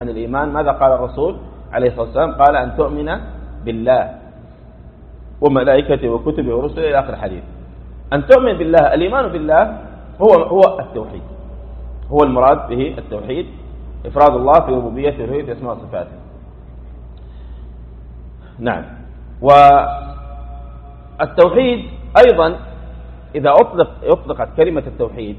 عن الإيمان ماذا قال الرسول عليه الصلاة والسلام؟ قال أن تؤمن بالله وملائكته وكتبه ورسله إلى آخر الحديث. أن تؤمن بالله، الإيمان بالله هو التوحيد، هو المراد به التوحيد، إفراد الله في ربوبيته وألوهيته وأسماء وصفاته. نعم. والتوحيد أيضا إذا أطلقت كلمة التوحيد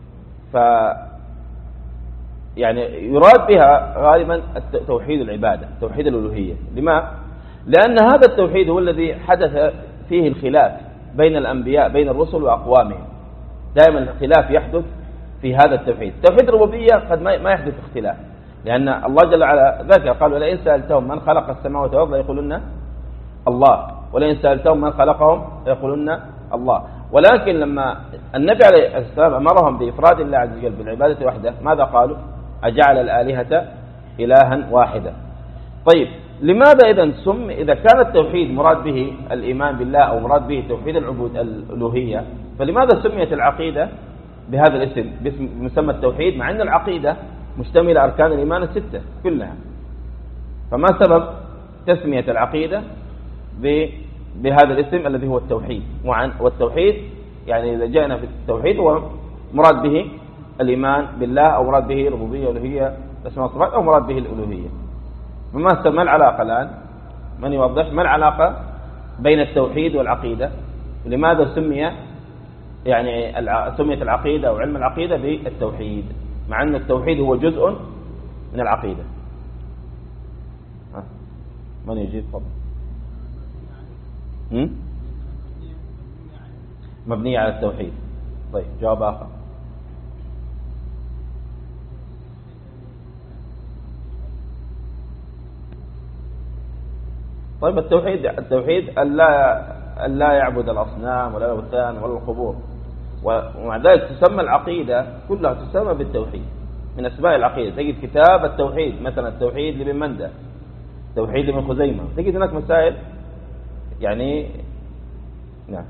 يعني يراد بها غالبا توحيد العبادة، توحيد الألوهية. لما؟ لأن هذا التوحيد هو الذي حدث فيه الخلاف بين الأنبياء، بين الرسل وأقوامهم. دائما الخلاف يحدث في هذا التوحيد. توحيد الربوبية قد ما يحدث اختلاف، لأن الله جل وعلا ذكر قال: ولئن سألتهم من خلق السماوات والأرض يقولون الله، ولئن سألتهم من خلقهم يقولون الله. ولكن لما النبي عليه السلام أمرهم بإفراد الله عز وجل بالعبادة وحده ماذا قالوا؟ أجعل الآلهة إلها واحدا. طيب لماذا إذا كان التوحيد مراد به الإيمان بالله أو مراد به توحيد الألوهية، فلماذا سميت العقيدة بهذا الاسم بمسمى التوحيد، مع أن العقيدة مشتملة أركان الإيمان الستة كلها؟ فما سبب تسمية العقيدة بهذا الاسم الذي هو التوحيد؟ والتوحيد يعني إذا جاءنا في التوحيد هو مراد به الإيمان بالله، أو مراد به ربوبية ألوهية أسماء وصفات، أو مراد به الألوهية. ما العلاقة الآن؟ من يوضح ما العلاقة بين التوحيد والعقيدة؟ لماذا سميت العقيدة أو علم العقيدة بالتوحيد، مع أن التوحيد هو جزء من العقيدة؟ من يجيب؟ فضل. مبنية على التوحيد. طيب جواب آخر. طيب التوحيد أن لا يعبد الأصنام ولا الأوثان ولا القبور، ومع ذلك تسمى العقيدة كلها تسمى بالتوحيد. من أسماء العقيدة تجد كتاب التوحيد، مثلا التوحيد لابن مندة، التوحيد لابن خزيمة، تجد هناك مسائل يعني. نعم.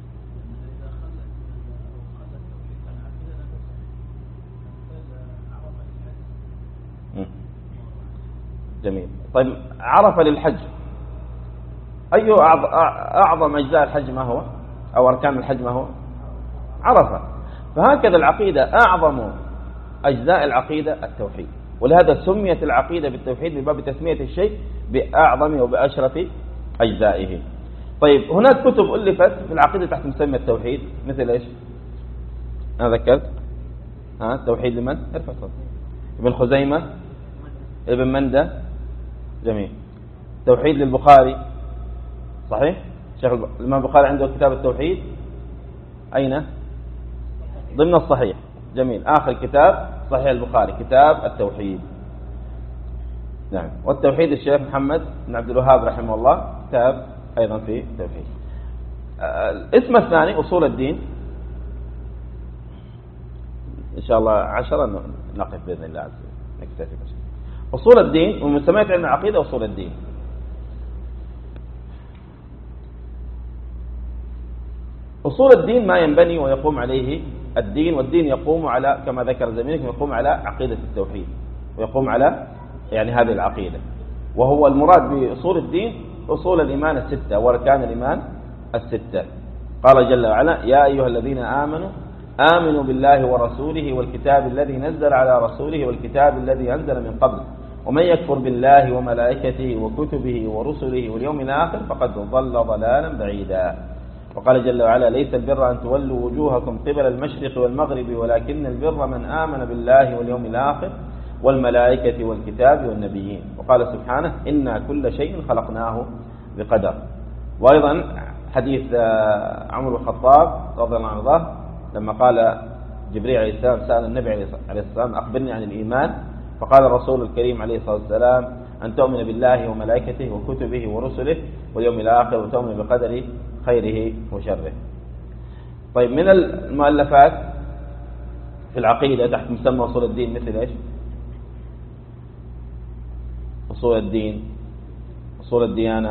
جميل. طيب عرف للحج، أي أعظم أجزاء الحج ما هو، أو أركان الحج ما هو؟ عرفة. فهكذا العقيدة أعظم أجزاء العقيدة التوحيد، ولهذا سميت العقيدة بالتوحيد بباب تسمية الشيء بأعظم وبأشرف أجزائه. طيب هناك كتب ألفت في العقيدة تحت مسمى التوحيد، مثل إيش؟ أنا ذكرت التوحيد لمن؟ ابن خزيمة، ابن مندة. جميل. توحيد للبخاري، صحيح؟ شيخ الإمام البخاري عنده كتاب التوحيد أين؟ ضمن الصحيح. جميل. آخر كتاب صحيح البخاري كتاب التوحيد. نعم. والتوحيد الشيخ محمد بن عبد الوهاب رحمه الله كتاب أيضا في التوحيد. الاسم الثاني أصول الدين، إن شاء الله 10 نقف بإذن الله عز وجل، نكتفي بس. أصول الدين ومن مسميات علم العقيدة أصول الدين. أصول الدين ما ينبني ويقوم عليه الدين، والدين يقوم على كما ذكر زميلكم يقوم على عقيدة التوحيد، ويقوم على يعني هذه العقيدة. وهو المراد بأصول الدين أصول الإيمان الستة وأركان الإيمان الستة. قال جل وعلا: يا أيها الذين آمنوا بالله ورسوله والكتاب الذي نزل على رسوله والكتاب الذي أنزل من قبل ومن يكفر بالله وملائكته وكتبه ورسله واليوم الآخر فقد ضل ضلالا بعيدا. وقال جل وعلا: ليس البر أن تولوا وجوهكم قبل المشرق والمغرب ولكن البر من آمن بالله واليوم الآخر والملائكة والكتاب والنبيين. وقال سبحانه: إنا كل شيء خلقناه بقدر. وأيضا حديث عمر بن الخطاب رضي الله عنه لما قال جبريل عليه السلام سأل النبي عليه السلام: أخبرني عن الإيمان. فقال الرسول الكريم عليه الصلاة والسلام: أن تؤمن بالله وملائكته وكتبه ورسله واليوم الآخر وتؤمن بقدر خيره وشره. طيب من المؤلفات في العقيدة تحت مسمى أصول الدين مثل إيش؟ أصول الدين، أصول الديانة،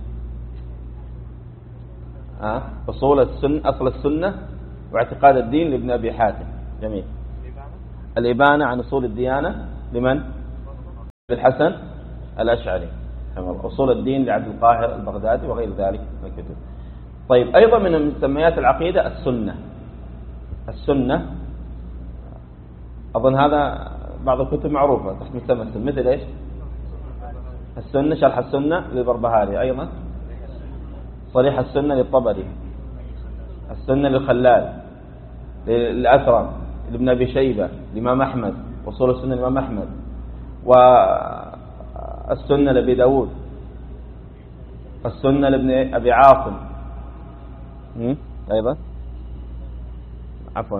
أصل السنة واعتقاد الدين لابن أبي حاتم. جميل. الإبانة عن أصول الديانة لمن؟ الحسن الأشعري، أصول الدين لعبد القاهر البغدادي وغير ذلك من الكتب. طيب أيضا من مسميات العقيدة السنة. السنة أظن هذا بعض الكتب معروفة تحت مسمى السنة، مثل إيش؟ السنة، شرح السنة للبربهاري، أيضا صريح السنة للطبري، السنة للخلال، للأثرم، لابن أبي شيبة، لإمام أحمد، وصول السنة لإمام أحمد، والسنة لأبي داود، السنة لابن أبي عاصم، أيضا عفوا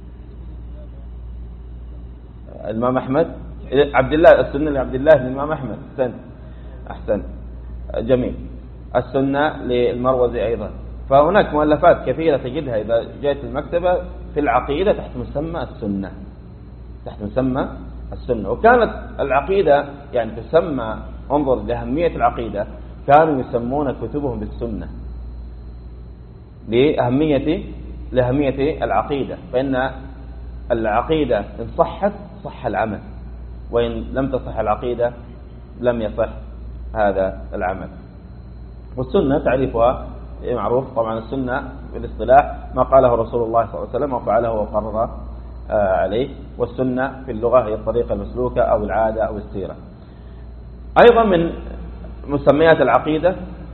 الإمام أحمد، عبد الله، السنة لعبد الله بن الإمام أحمد، أحسن جميل. السنة للمروزي أيضا. فهناك مؤلفات كثيرة تجدها إذا جاءت المكتبة في العقيدة تحت مسمى السنة، تحت مسمى السنة. وكانت العقيدة يعني تسمى، انظر لأهمية العقيدة، كانوا يسمون كتبهم بالسنة لأهمية العقيدة، فإن العقيدة إن صحت صح العمل، وإن لم تصح العقيدة لم يصح هذا العمل. والسنة تعريفها معروف طبعا. السنة بالاصطلاح ما قاله رسول الله صلى الله عليه وسلم وفعله وقرر عليه، والسنة في اللغة هي الطريقة المسلوكة أو العادة أو السيرة. أيضا من مسميات العقيدة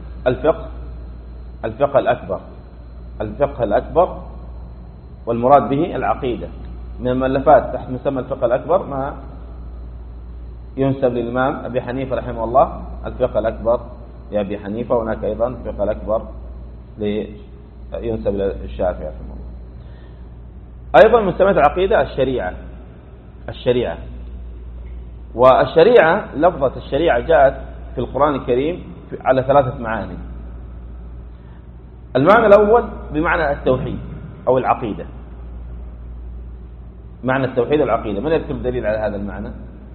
الفقه الأكبر، والمراد به العقيدة. من المؤلفات تحت مسمى الفقه الأكبر ما ينسب للإمام أبي حنيفة رحمه الله، الفقه الأكبر لأبي حنيفة. هناك أيضا الفقه الأكبر ينسب للشافعي رحمه الله. أيضا من مسميات العقيدة الشريعة. والشريعة، لفظة الشريعة جاءت في القرآن الكريم على 3 معاني. المعنى الأول بمعنى التوحيد أو العقيدة، معنى التوحيد والعقيدة. من يذكر دليل على هذا المعنى؟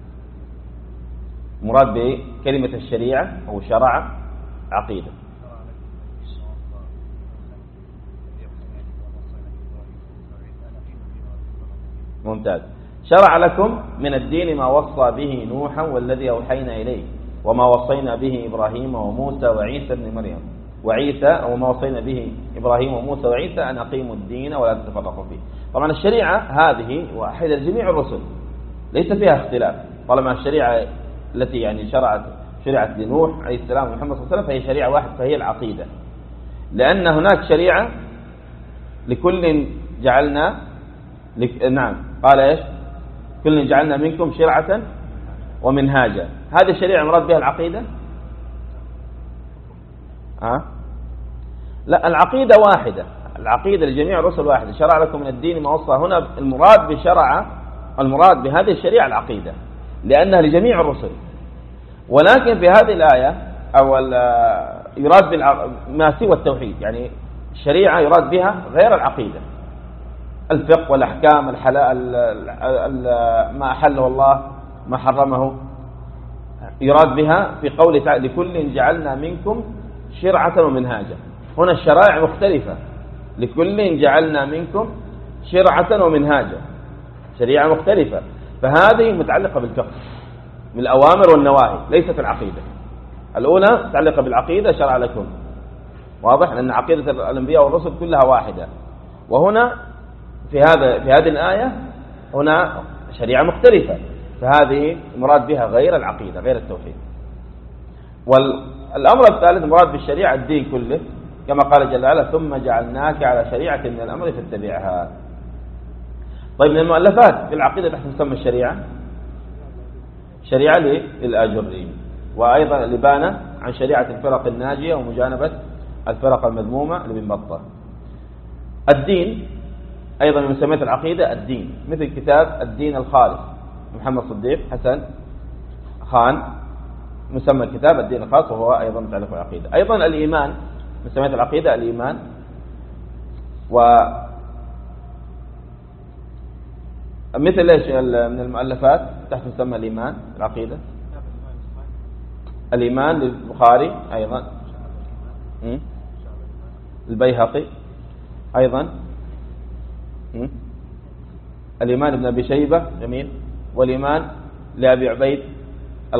مراد بكلمة الشريعة أو شرع عقيدة. ممتاز. شرع لكم من الدين ما وصى به نوحا والذي أوحينا إليه وما وصينا به إبراهيم وموسى وعيسى ابن مريم وما وصينا به إبراهيم وموسى وعيسى أن أقيموا الدين ولا تتفرقوا فيه. طبعا الشريعة هذه واحدة لجميع الرسل، ليس فيها اختلاف. طالما الشريعة التي يعني شرعت لنوح عليه السلام ومحمد صلى الله عليه وسلم فهي شريعة واحدة، فهي العقيدة. لأن هناك شريعة لكل جعلنا نعم، قال إيش؟ كل جعلنا منكم شرعة ومنهاجا. هذه الشريعة مراد بها العقيدة؟ لا، العقيدة واحدة، العقيدة لجميع الرسل واحدة. شرع لكم من الدين ما وصى، هنا المراد بهذه الشريعة العقيدة لأنها لجميع الرسل. ولكن في هذه الآية أو يراد ما سوى التوحيد، يعني الشريعة يراد بها غير العقيدة، الفقه والأحكام، الحلال، ما أحله الله، ما حرمه، يراد بها في قوله تعالى لكل جعلنا منكم شرعة ومنهاجا. هنا الشرائع مختلفة، لكل جعلنا منكم شرعة ومنهاجا، شريعة مختلفة. فهذه متعلقة بالفقه من الأوامر والنواهي، ليست العقيدة. الأولى متعلقة بالعقيدة، شرع لكم، واضح أن عقيدة الأنبياء والرسل كلها واحدة. وهنا في هذه الآية هنا شريعة مختلفة، فهذه مراد بها غير العقيدة، غير التوحيد. والأمر الثالث مراد بالشريعة الدين كله، كما قال جل وعلا ثم جعلناك على شريعة من الأمر فاتبعها. طيب، من المؤلفات في العقيدة تحت مسمى الشريعة شريعة للآجري، وأيضا الإبانة عن شريعة الفرق الناجية ومجانبة الفرق المذمومة لابن بطة. الدين أيضا من مسميات العقيدة الدين، مثل كتاب الدين الخالص محمد صديق حسن خان، مسمى الكتاب الدين الخالص، وهو أيضا متعلق بالعقيدة. أيضا الإيمان، مسميات العقيدة الإيمان. مثل ايش من المؤلفات تحت مسمى الإيمان العقيدة؟ الإيمان للبخاري أيضا، البيهقي أيضا، الإيمان ابن أبي شيبة، جميل. والإيمان لأبي عبيد